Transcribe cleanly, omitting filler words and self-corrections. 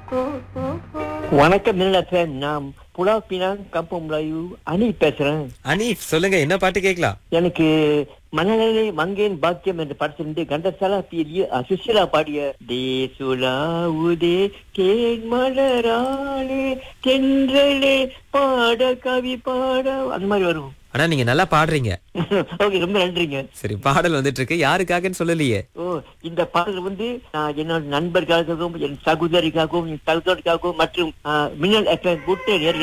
வணக்கம் மின்னலப்பன். நான் புலாவ் பினாங் கம்பம் மலாyu அனி பேசுறேன். அனீஃப் சொல்லுங்க, என்ன பாட்டு கேட்கலாம்? எனக்கு மனநிலை மங்கேன் பாக்கியம் என்ற படத்திலிருந்து கண்டசாலா பீரிய சுஷிலா பாடிய தேசுலா உதே தேன் மலராளே தென்றலே பாட கவி பாட அந்த மாதிரி வரும். ஆனா நீங்க நல்லா பாடுறீங்க. ஓகே, ரொம்ப நன்றிங்க. சரி, பாடல் வந்துட்டு இருக்கு. யாருக்காகன்னு சொல்லலையே. இந்த பாடல் நான் என்னோட நண்பர்களுக்காகவும் என் சகோதரிக்காகவும் என் சகோதரிக்காகவும் மற்றும் மின்னல் எஃப்எம் கூட்ட